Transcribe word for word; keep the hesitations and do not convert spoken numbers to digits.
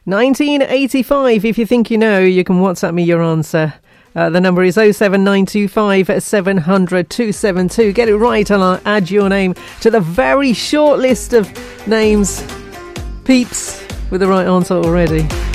nineteen eighty-five. If you think you know, you can WhatsApp me your answer. Uh, the number is oh seven nine two five seven hundred two seven two. Get it right and I'll add your name to the very short list of names. Peeps with the right answer already.